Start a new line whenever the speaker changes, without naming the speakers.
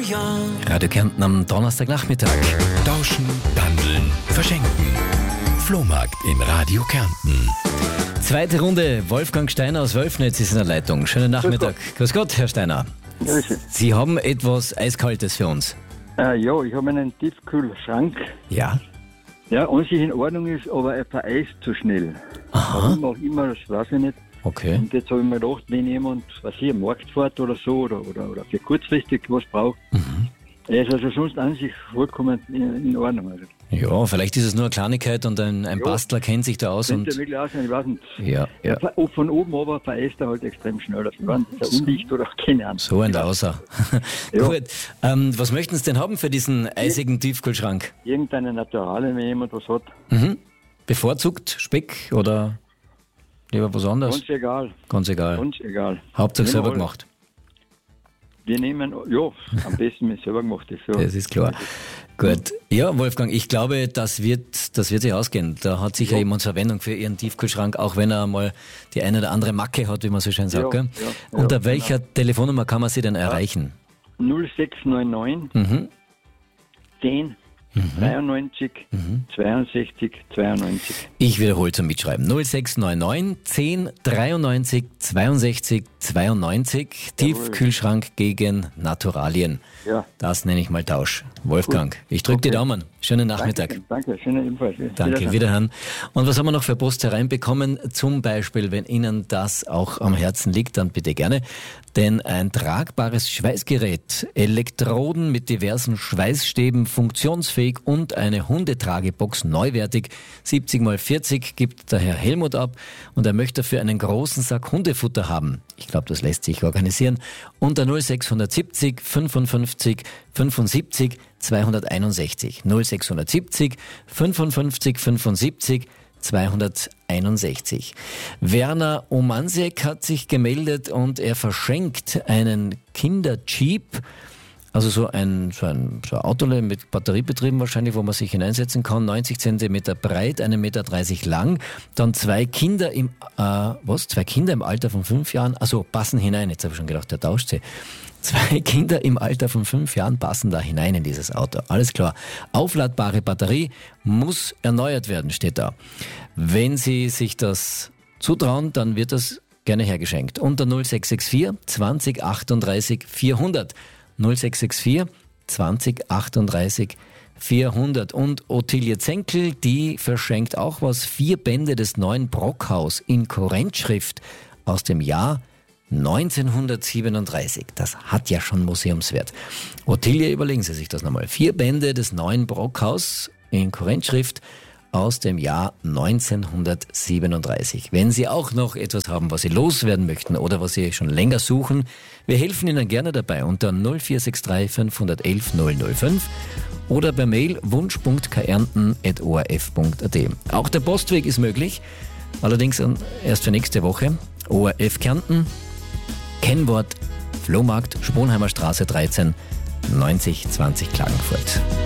Radio Kärnten am Donnerstagnachmittag.
Tauschen, Dandeln, verschenken. Flohmarkt in Radio Kärnten.
Zweite Runde. Wolfgang Steiner aus Wölfnitz ist in der Leitung. Schönen Nachmittag. Grüß Gott, Herr Steiner.
Grüße.
Sie haben etwas Eiskaltes für uns.
Ja, ich habe einen Tiefkühlschrank,
Ja?
ja, an sich in Ordnung ist, aber er vereist zu schnell.
Aha.
Warum auch immer, das weiß ich nicht.
Okay.
Und jetzt habe ich mir gedacht, wenn jemand, was hier, am Markt fährt oder so, oder für kurzfristig was braucht, er ist also sonst an sich vollkommen in Ordnung. Also.
Ja, vielleicht ist es nur eine Kleinigkeit und ein Bastler kennt sich da aus.
Könnte
Und
wirklich auch sein, ich weiß nicht.
ja.
Von oben aber vereist er halt extrem schnell. Also, ich weiß nicht, ist er undicht oder keine Ahnung.
So ein Lauser.
Ja.
Gut. Was möchten Sie denn haben für diesen eisigen Tiefkühlschrank?
Irgendeine Naturale, wenn jemand was hat,
Bevorzugt Speck oder lieber was anderes?
ganz egal.
Ganz egal.
Ganz egal.
Hauptsache
Nehmen
selber
alles.
gemacht.
Wir nehmen, ja, am besten mit selber gemacht. Das, ja.
Das ist klar. Gut. Ja, Wolfgang, ich glaube, das wird sich ausgehen. Da hat sicher jemand Verwendung für Ihren Tiefkühlschrank, auch wenn er mal die eine oder andere Macke hat, wie man so schön sagt.
Ja,
Gell?
ja,
Unter
ja,
welcher Telefonnummer kann man Sie denn erreichen?
0699 10 93 62 92.
Ich wiederhole zum Mitschreiben. 0699 10 93 62 92. Tiefkühlschrank gegen Naturalien.
Ja.
Das nenne ich mal Tausch. Wolfgang, ich drücke die Daumen. Schönen Nachmittag.
Danke, schönen ebenfalls.
Danke, wiederhören. Und was haben wir noch für Post hereinbekommen? Zum Beispiel, wenn Ihnen das auch am Herzen liegt, dann bitte gerne. Denn ein tragbares Schweißgerät, Elektroden mit diversen Schweißstäben, funktionsfähig und eine Hundetragebox neuwertig, 70x40 gibt der Herr Helmut ab und er möchte dafür einen großen Sack Hundefutter haben. Ich glaube, das lässt sich organisieren. Unter 0670 55 75 261. 0670 55 75 261. Werner Omansek hat sich gemeldet und er verschenkt einen Kinder-Jeep, also so ein Auto mit Batteriebetrieben wahrscheinlich, wo man sich hineinsetzen kann, 90 cm breit, 1,30 Meter lang, dann zwei Kinder im Alter von 5 Jahren, also passen hinein, jetzt habe ich schon gedacht, der tauscht sie. 2 Kinder im Alter von 5 Jahren passen da hinein in dieses Auto. Alles klar. Aufladbare Batterie muss erneuert werden, steht da. Wenn Sie sich das zutrauen, dann wird das gerne hergeschenkt. Unter 0664 20 38 400. 0664 20 38 400. Und Ottilie Zenkel, die verschenkt auch was. 4 Bände des neuen Brockhaus in Kurrentschrift aus dem Jahr 1937. Das hat ja schon Museumswert. Ottilie, überlegen Sie sich das nochmal. 4 Bände des neuen Brockhaus in Kurrentschrift aus dem Jahr 1937. Wenn Sie auch noch etwas haben, was Sie loswerden möchten oder was Sie schon länger suchen, wir helfen Ihnen gerne dabei unter 0463 511 005 oder per Mail wunsch.kärnten@orf.at. Auch der Postweg ist möglich, allerdings erst für nächste Woche. ORF Kärnten, Kennwort Flohmarkt, Sponheimer Straße 13, 9020 Klagenfurt.